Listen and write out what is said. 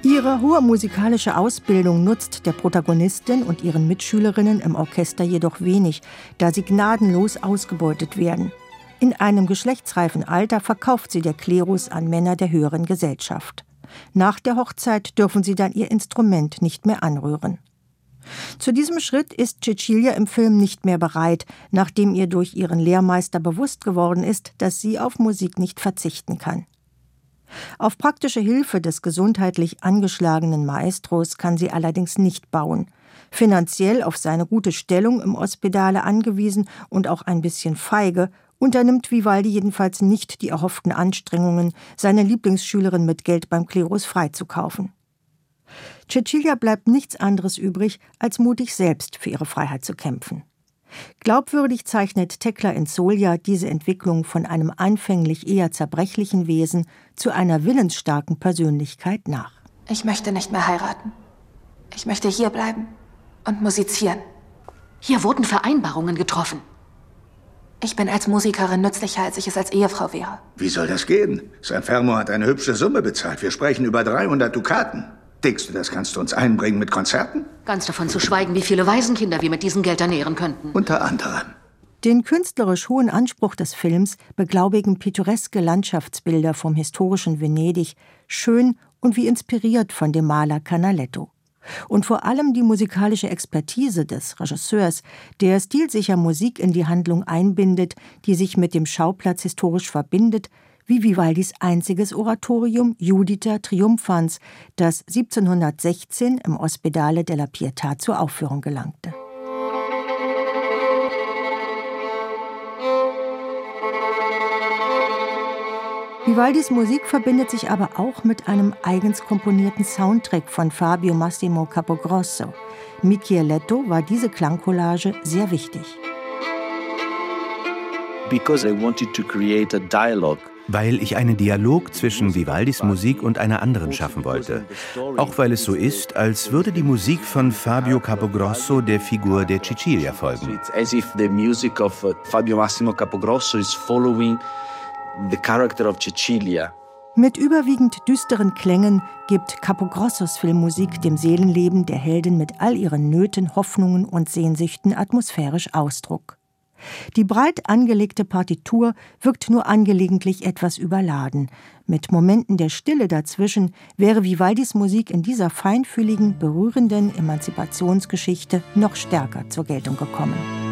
Ihre hohe musikalische Ausbildung nutzt der Protagonistin und ihren Mitschülerinnen im Orchester jedoch wenig, da sie gnadenlos ausgebeutet werden. In einem geschlechtsreifen Alter verkauft sie der Klerus an Männer der höheren Gesellschaft. Nach der Hochzeit dürfen sie dann ihr Instrument nicht mehr anrühren. Zu diesem Schritt ist Cecilia im Film nicht mehr bereit, nachdem ihr durch ihren Lehrmeister bewusst geworden ist, dass sie auf Musik nicht verzichten kann. Auf praktische Hilfe des gesundheitlich angeschlagenen Maestros kann sie allerdings nicht bauen. Finanziell auf seine gute Stellung im Ospedale angewiesen und auch ein bisschen feige, unternimmt Vivaldi jedenfalls nicht die erhofften Anstrengungen, seine Lieblingsschülerin mit Geld beim Klerus freizukaufen. Cecilia bleibt nichts anderes übrig, als mutig selbst für ihre Freiheit zu kämpfen. Glaubwürdig zeichnet Tekla Ensolia diese Entwicklung von einem anfänglich eher zerbrechlichen Wesen zu einer willensstarken Persönlichkeit nach. Ich möchte nicht mehr heiraten. Ich möchte hier bleiben und musizieren. Hier wurden Vereinbarungen getroffen. Ich bin als Musikerin nützlicher, als ich es als Ehefrau wäre. Wie soll das gehen? Sanfermo hat eine hübsche Summe bezahlt. Wir sprechen über 300 Dukaten. Denkst du, das kannst du uns einbringen mit Konzerten? Ganz davon zu schweigen, wie viele Waisenkinder wir mit diesem Geld ernähren könnten. Unter anderem. Den künstlerisch hohen Anspruch des Films beglaubigen pittoreske Landschaftsbilder vom historischen Venedig, schön und wie inspiriert von dem Maler Canaletto. Und vor allem die musikalische Expertise des Regisseurs, der stilsicher Musik in die Handlung einbindet, die sich mit dem Schauplatz historisch verbindet, wie Vivaldis einziges Oratorium Judita Triumphans, das 1716 im Ospedale della Pietà zur Aufführung gelangte. Vivaldis Musik verbindet sich aber auch mit einem eigens komponierten Soundtrack von Fabio Massimo Capogrossi. Micheletto war diese Klangcollage sehr wichtig. Because I wanted to create a dialogue. Weil ich einen Dialog zwischen Vivaldis Musik und einer anderen schaffen wollte. Auch weil es so ist, als würde die Musik von Fabio Capogrossi der Figur der Cecilia folgen. As if the music of Fabio Massimo Capogrossi is following the character of Cecilia. Mit überwiegend düsteren Klängen gibt Capogrossos Filmmusik dem Seelenleben der Heldin mit all ihren Nöten, Hoffnungen und Sehnsüchten atmosphärisch Ausdruck. Die breit angelegte Partitur wirkt nur angelegentlich etwas überladen. Mit Momenten der Stille dazwischen wäre Vivaldis Musik in dieser feinfühligen, berührenden Emanzipationsgeschichte noch stärker zur Geltung gekommen.